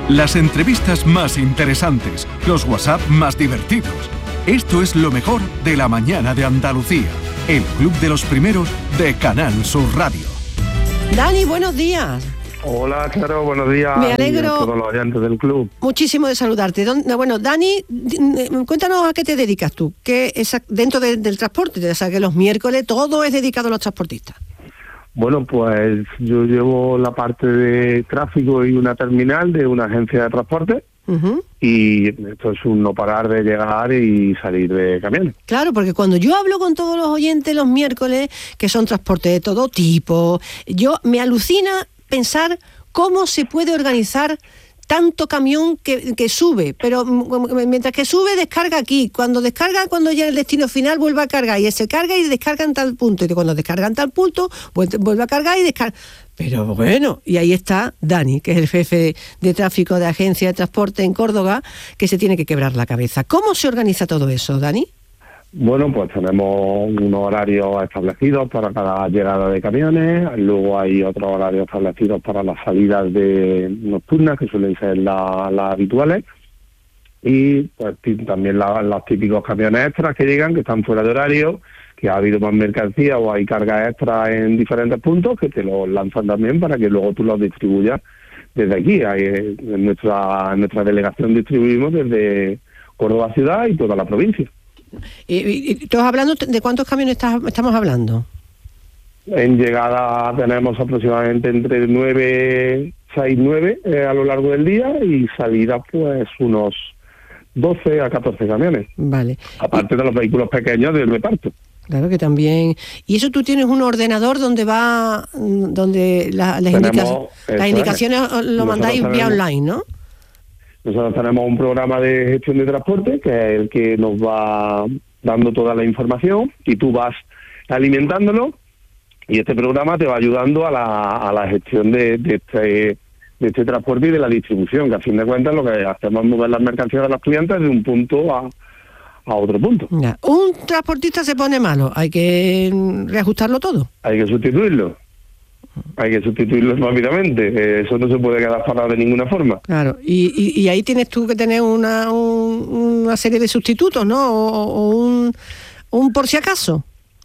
Las entrevistas más interesantes, los WhatsApp más divertidos. Esto es lo mejor de La Mañana de Andalucía, el club de los primeros de Canal Sur Radio. Dani, buenos días. Hola, Charo, buenos días. Me alegro a todos los oyentes del club. Muchísimo de saludarte. Bueno, Dani, cuéntanos a qué te dedicas tú, que es dentro del transporte. Ya sabes que los miércoles todo es dedicado a los transportistas. Bueno, pues yo llevo la parte de tráfico y una terminal de una agencia de transporte. Uh-huh. Y esto es un no parar de llegar y salir de camiones. Claro, porque cuando yo hablo con todos los oyentes los miércoles, que son transportes de todo tipo, me alucina pensar cómo se puede organizar tanto camión que sube, pero mientras que sube descarga aquí, cuando llega al destino final vuelve a cargar y se carga y descarga en tal punto, y cuando descarga en tal punto vuelve a cargar y descarga. Pero bueno, y ahí está Dani, que es el jefe de tráfico de agencia de transporte en Córdoba, que se tiene que quebrar la cabeza. ¿Cómo se organiza todo eso, Dani? Bueno, pues tenemos unos horarios establecidos para cada llegada de camiones, luego hay otros horarios establecidos para las salidas nocturnas, que suelen ser las habituales, y pues también los típicos camiones extras que llegan, que están fuera de horario, que ha habido más mercancía o hay cargas extras en diferentes puntos, que te los lanzan también para que luego tú los distribuyas desde aquí. En nuestra delegación distribuimos desde Córdoba ciudad y toda la provincia. ¿Y estás hablando de cuántos camiones estamos hablando? En llegada tenemos aproximadamente entre 9 a lo largo del día, y salida pues unos 12 a 14 camiones. Vale. Aparte de los vehículos pequeños del reparto. Claro que también. Y eso tú tienes un ordenador donde las indicaciones lo mandáis vía online, ¿no? Nosotros tenemos un programa de gestión de transporte que es el que nos va dando toda la información y tú vas alimentándolo, y este programa te va ayudando a la gestión de este transporte y de la distribución, que a fin de cuentas lo que hacemos es mover las mercancías de los clientes de un punto a otro punto. Ya. Un transportista se pone malo, hay que reajustarlo todo. Hay que sustituirlo rápidamente, eso no se puede quedar parado de ninguna forma. Claro, y ahí tienes tú que tener una serie de sustitutos, ¿no? O un por si acaso.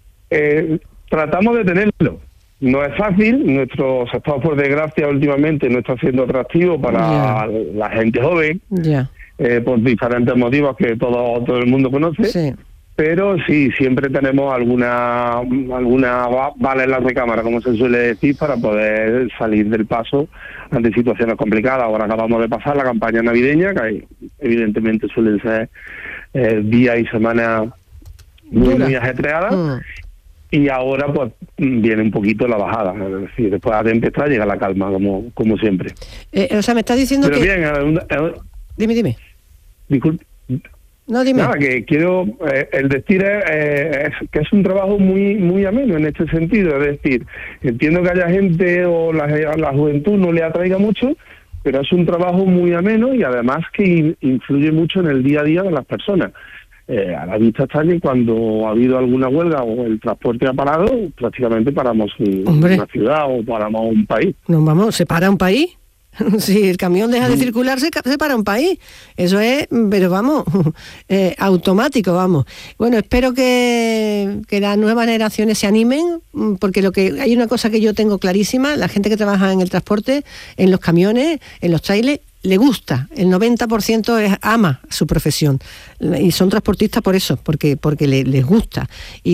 Tratamos de tenerlo. No es fácil, nuestro sector, por desgracia, últimamente no está siendo atractivo para la gente joven, por diferentes motivos que todo el mundo conoce. Sí. Pero sí, siempre tenemos alguna bala en la recámara, como se suele decir, para poder salir del paso ante situaciones complicadas. Ahora acabamos de pasar la campaña navideña, que evidentemente suelen ser días y semanas muy ajetreadas, y ahora pues viene un poquito la bajada. Es decir, después de la tempestad llega la calma, como siempre. O sea, me estás diciendo pero que... Bien, Dime. Disculpe. No, dime. Nada, que quiero el decir es que es un trabajo muy ameno en este sentido. Es decir, entiendo que haya gente o la juventud no le atraiga mucho, pero es un trabajo muy ameno y además que influye mucho en el día a día de las personas. A la vista está que cuando ha habido alguna huelga o el transporte ha parado, prácticamente paramos una ciudad o paramos un país. ¿Se para un país? Si el camión deja de circular, se para un país. Eso es, pero vamos, automático, vamos. Bueno, espero que las nuevas generaciones se animen, porque hay una cosa que yo tengo clarísima: la gente que trabaja en el transporte, en los camiones, en los trailers, le gusta. El 90% ama su profesión y son transportistas por eso, porque les gusta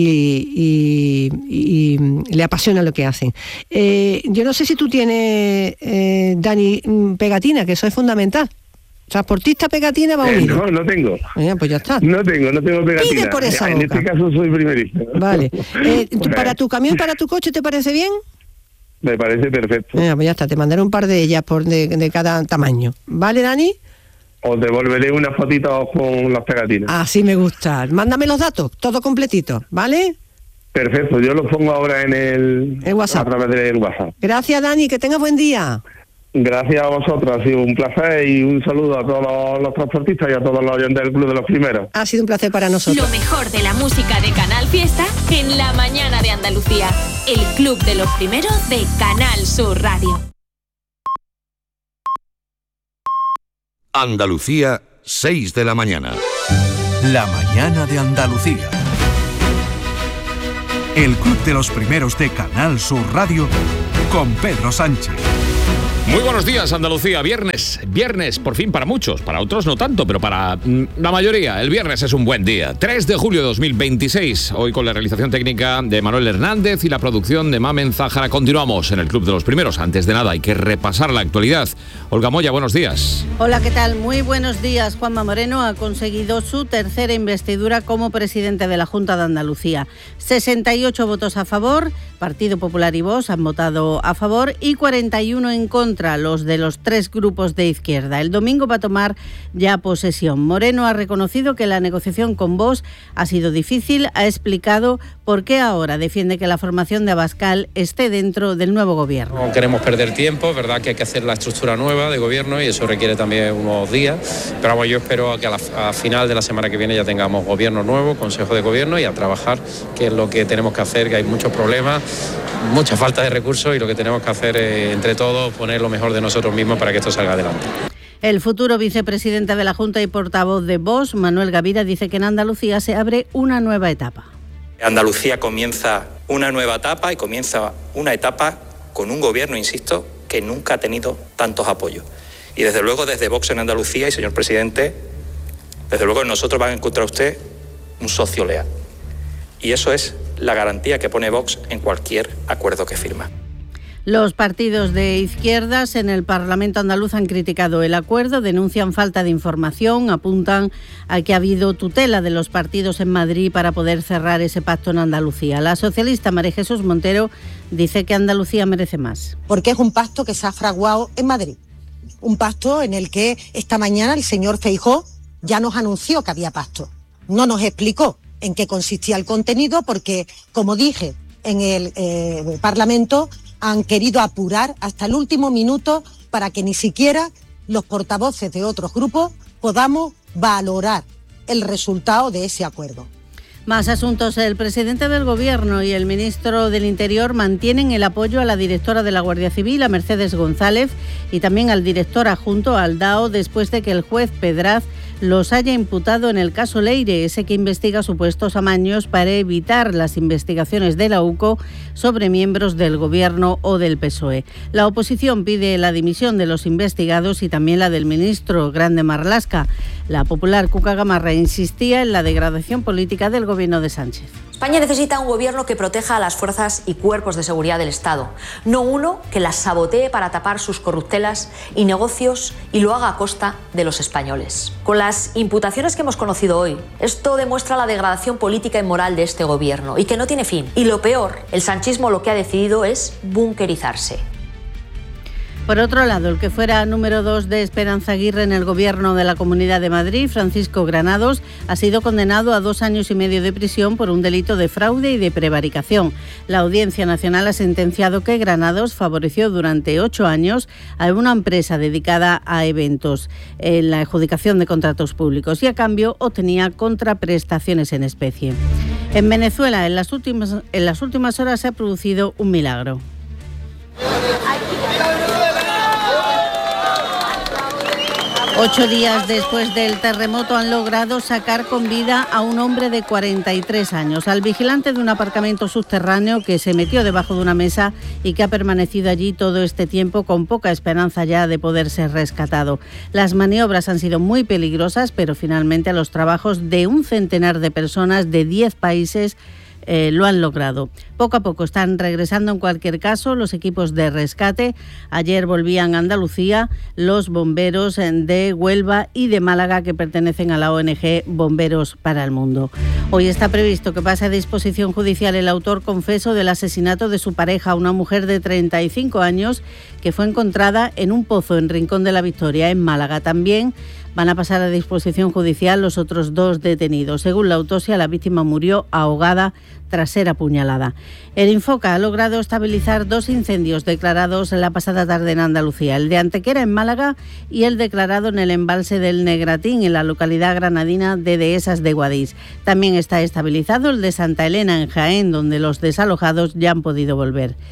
y le apasiona lo que hacen. Yo no sé si tú tienes, Dani, pegatina, que eso es fundamental. Transportista, pegatina, va unido. No tengo. Pues ya está. No tengo pegatina. Pide por esa boca. En este caso soy primerizo. Vale. ¿Para tu camión, para tu coche, te parece bien? Me parece perfecto. Pues ya está, te mandaré un par de ellas de cada tamaño. ¿Vale, Dani? Os devolveré unas fotitos con las pegatinas. Así me gusta. Mándame los datos, todo completito, ¿vale? Perfecto, yo los pongo ahora en el WhatsApp. A través del WhatsApp. Gracias, Dani, que tengas buen día. Gracias a vosotros, ha sido un placer, y un saludo a todos los transportistas y a todos los oyentes del Club de los Primeros. Ha sido un placer para nosotros. Lo mejor de la música de Canal Fiesta en La Mañana de Andalucía. El Club de los Primeros de Canal Sur Radio. Andalucía, 6 de la mañana. La mañana de Andalucía. El Club de los Primeros de Canal Sur Radio con Pedro Sánchez. Muy buenos días, Andalucía. Viernes, por fin para muchos, para otros no tanto, pero para la mayoría, el viernes es un buen día. 3 de julio de 2026, hoy con la realización técnica de Manuel Hernández y la producción de Mamen Zájara. Continuamos en el Club de los Primeros. Antes de nada, hay que repasar la actualidad. Olga Moya, buenos días. Hola, ¿qué tal? Muy buenos días. Juanma Moreno ha conseguido su tercera investidura como presidente de la Junta de Andalucía. 68 votos a favor, Partido Popular y Vox han votado a favor y 41 en contra, los de los tres grupos de izquierda. El domingo va a tomar ya posesión. Moreno ha reconocido que la negociación con Vox ha sido difícil, ha explicado por qué ahora defiende que la formación de Abascal esté dentro del nuevo gobierno. No queremos perder tiempo, es verdad que hay que hacer la estructura nueva de gobierno y eso requiere también unos días, pero bueno, yo espero que a final de la semana que viene ya tengamos gobierno nuevo, consejo de gobierno y a trabajar, que es lo que tenemos que hacer, que hay muchos problemas, mucha falta de recursos y lo que tenemos que hacer entre todos poner lo mejor de nosotros mismos para que esto salga adelante. El futuro vicepresidente de la Junta y portavoz de Vox, Manuel Gavira, dice que en Andalucía se abre una nueva etapa. Andalucía comienza una nueva etapa y comienza una etapa con un gobierno, insisto, que nunca ha tenido tantos apoyos. Y desde luego desde Vox en Andalucía, y señor presidente, desde luego nosotros van a encontrar usted un socio leal. Y eso es la garantía que pone Vox en cualquier acuerdo que firma. Los partidos de izquierdas en el Parlamento andaluz han criticado el acuerdo, denuncian falta de información, apuntan a que ha habido tutela de los partidos en Madrid para poder cerrar ese pacto en Andalucía. La socialista María Jesús Montero dice que Andalucía merece más. Porque es un pacto que se ha fraguado en Madrid, un pacto en el que esta mañana el señor Feijóo ya nos anunció que había pacto. No nos explicó en qué consistía el contenido porque, como dije en el Parlamento, han querido apurar hasta el último minuto para que ni siquiera los portavoces de otros grupos podamos valorar el resultado de ese acuerdo. Más asuntos. El presidente del Gobierno y el ministro del Interior mantienen el apoyo a la directora de la Guardia Civil, a Mercedes González, y también al director adjunto, al DAO, después de que el juez Pedraz los haya imputado en el caso Leire, ese que investiga supuestos amaños para evitar las investigaciones de la UCO sobre miembros del Gobierno o del PSOE. La oposición pide la dimisión de los investigados y también la del ministro Grande Marlaska. La popular Cuca Gamarra insistía en la degradación política del Gobierno de Sánchez. España necesita un gobierno que proteja a las fuerzas y cuerpos de seguridad del Estado, no uno que las sabotee para tapar sus corruptelas y negocios y lo haga a costa de los españoles. Con las imputaciones que hemos conocido hoy, esto demuestra la degradación política y moral de este gobierno y que no tiene fin. Y lo peor, el sanchismo lo que ha decidido es bunkerizarse. Por otro lado, el que fuera número 2 de Esperanza Aguirre en el Gobierno de la Comunidad de Madrid, Francisco Granados, ha sido condenado a 2 años y medio de prisión por un delito de fraude y de prevaricación. La Audiencia Nacional ha sentenciado que Granados favoreció durante 8 años a una empresa dedicada a eventos en la adjudicación de contratos públicos y a cambio obtenía contraprestaciones en especie. En Venezuela, en las últimas horas se ha producido un milagro. 8 días después del terremoto han logrado sacar con vida a un hombre de 43 años, al vigilante de un aparcamiento subterráneo que se metió debajo de una mesa y que ha permanecido allí todo este tiempo con poca esperanza ya de poder ser rescatado. Las maniobras han sido muy peligrosas, pero finalmente los trabajos de un centenar de personas de 10 países lo han logrado. Poco a poco están regresando en cualquier caso los equipos de rescate. Ayer volvían a Andalucía los bomberos de Huelva y de Málaga que pertenecen a la ONG Bomberos para el Mundo. Hoy está previsto que pase a disposición judicial el autor confeso del asesinato de su pareja, una mujer de 35 años que fue encontrada en un pozo en Rincón de la Victoria, en Málaga. También van a pasar a disposición judicial los otros 2 detenidos. Según la autopsia, la víctima murió ahogada tras ser apuñalada. El Infoca ha logrado estabilizar 2 incendios declarados la pasada tarde en Andalucía, el de Antequera en Málaga y el declarado en el embalse del Negratín, en la localidad granadina de Dehesas de Guadix. También está estabilizado el de Santa Elena en Jaén, donde los desalojados ya han podido volver.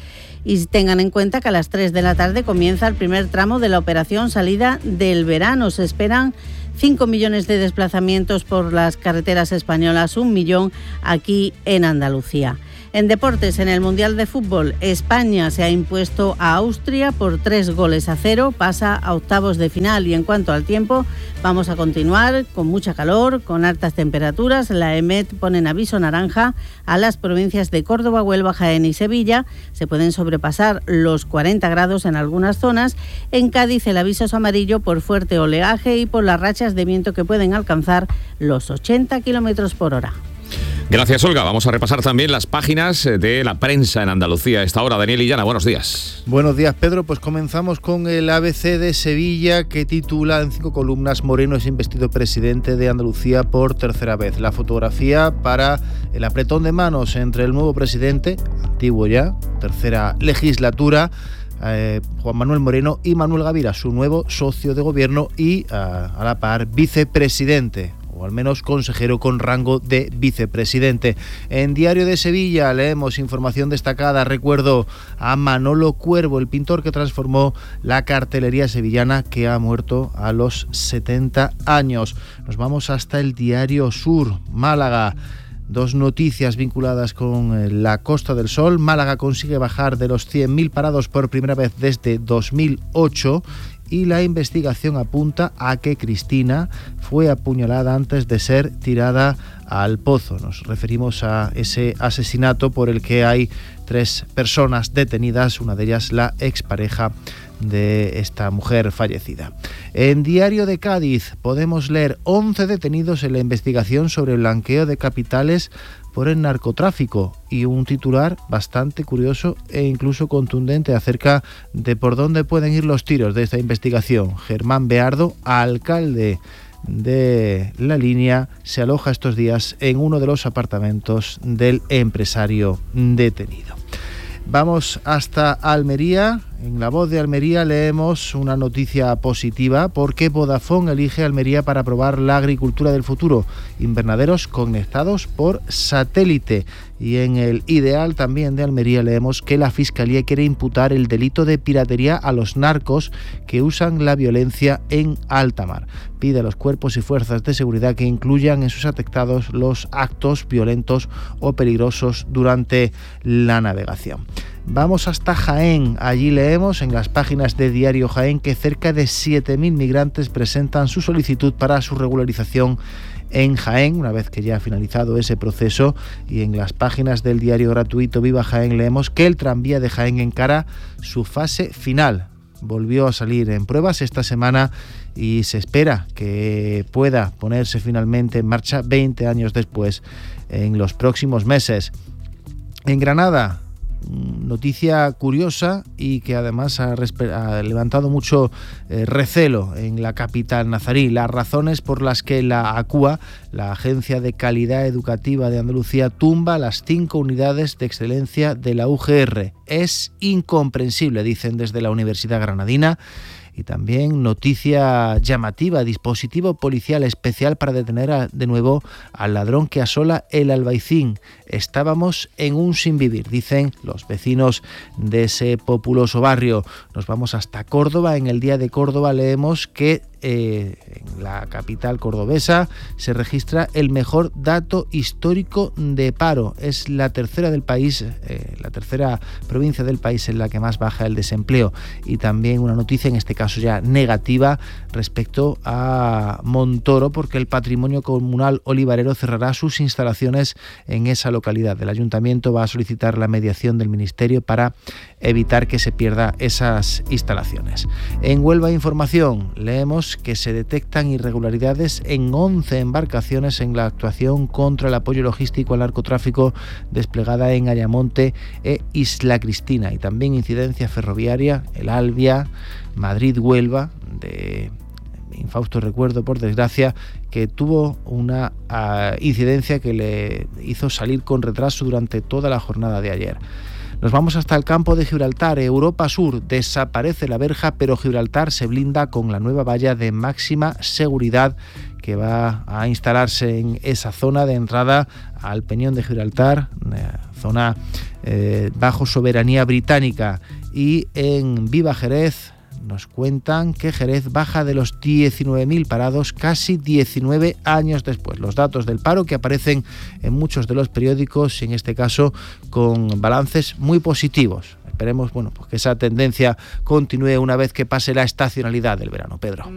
Y tengan en cuenta que a las 3 de la tarde comienza el primer tramo de la operación salida del verano. Se esperan 5 millones de desplazamientos por las carreteras españolas, 1 millón aquí en Andalucía. En deportes, en el Mundial de Fútbol, España se ha impuesto a Austria por 3-0, pasa a octavos de final. Y en cuanto al tiempo, vamos a continuar con mucha calor, con altas temperaturas. La EMET pone en aviso naranja a las provincias de Córdoba, Huelva, Jaén y Sevilla. Se pueden sobrepasar los 40 grados en algunas zonas. En Cádiz el aviso es amarillo por fuerte oleaje y por las rachas de viento que pueden alcanzar los 80 kilómetros por hora. Gracias, Olga. Vamos a repasar también las páginas de la prensa en Andalucía a esta hora. Daniel Illana, buenos días. Buenos días, Pedro. Pues comenzamos con el ABC de Sevilla, que titula en 5 columnas: Moreno es investido presidente de Andalucía por tercera vez. La fotografía para el apretón de manos entre el nuevo presidente, antiguo ya, tercera legislatura, Juan Manuel Moreno, y Manuel Gavira, su nuevo socio de gobierno y a la par vicepresidente, o al menos consejero con rango de vicepresidente. En Diario de Sevilla leemos información destacada. Recuerdo a Manolo Cuervo, el pintor que transformó la cartelería sevillana, que ha muerto a los 70 años. Nos vamos hasta el Diario Sur, Málaga. 2 noticias vinculadas con la Costa del Sol. Málaga consigue bajar de los 100.000 parados por primera vez desde 2008 y la investigación apunta a que Cristina fue apuñalada antes de ser tirada al pozo. Nos referimos a ese asesinato por el que hay 3 personas detenidas, una de ellas la expareja de esta mujer fallecida. En Diario de Cádiz podemos leer 11 detenidos en la investigación sobre el blanqueo de capitales por el narcotráfico, y un titular bastante curioso e incluso contundente acerca de por dónde pueden ir los tiros de esta investigación. Germán Beardo, alcalde de La Línea, se aloja estos días en uno de los apartamentos del empresario detenido. Vamos hasta Almería. En La Voz de Almería leemos una noticia positiva, porque Vodafone elige Almería para probar la agricultura del futuro, invernaderos conectados por satélite. Y en El Ideal también de Almería leemos que la Fiscalía quiere imputar el delito de piratería a los narcos que usan la violencia en alta mar. Pide a los cuerpos y fuerzas de seguridad que incluyan en sus atestados los actos violentos o peligrosos durante la navegación. Vamos hasta Jaén. Allí leemos en las páginas de Diario Jaén que cerca de 7.000 migrantes presentan su solicitud para su regularización en Jaén, una vez que ya ha finalizado ese proceso. Y en las páginas del diario gratuito Viva Jaén leemos que el tranvía de Jaén encara su fase final. Volvió a salir en pruebas esta semana y se espera que pueda ponerse finalmente en marcha 20 años después, en los próximos meses. En Granada, noticia curiosa y que además ha levantado mucho recelo en la capital nazarí. Las razones por las que la ACUA, la Agencia de Calidad Educativa de Andalucía, tumba las 5 unidades de excelencia de la UGR. Es incomprensible, dicen desde la Universidad Granadina. Y también noticia llamativa: dispositivo policial especial para detener de nuevo al ladrón que asola el Albaicín. Estábamos en un sinvivir, dicen los vecinos de ese populoso barrio. Nos vamos hasta Córdoba. En el Día de Córdoba leemos que en la capital cordobesa se registra el mejor dato histórico de paro. Es la tercera del país, la tercera provincia del país en la que más baja el desempleo. Y también una noticia, en este caso ya negativa, respecto a Montoro, porque el Patrimonio Comunal Olivarero cerrará sus instalaciones en esa localidad. El ayuntamiento va a solicitar la mediación del Ministerio para evitar que se pierda esas instalaciones. En Huelva Información leemos que se detectan irregularidades en 11 embarcaciones en la actuación contra el apoyo logístico al narcotráfico desplegada en Ayamonte e Isla Cristina, y también incidencia ferroviaria, el Albia, Madrid-Huelva, de infausto recuerdo, por desgracia, que tuvo una incidencia que le hizo salir con retraso durante toda la jornada de ayer. Nos vamos hasta el campo de Gibraltar. Europa Sur: desaparece la verja, pero Gibraltar se blinda con la nueva valla de máxima seguridad que va a instalarse en esa zona de entrada al Peñón de Gibraltar, zona bajo soberanía británica. Y en Viva Jerez nos cuentan que Jerez baja de los 19.000 parados casi 19 años después. Los datos del paro que aparecen en muchos de los periódicos, y en este caso con balances muy positivos. Esperemos pues que esa tendencia continúe una vez que pase la estacionalidad del verano. Pedro.